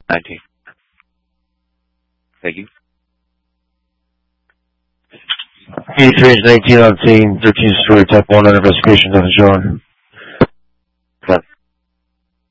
19. Thank you. 83 19 on scene, 13 story type 1 on investigation, nothing showing.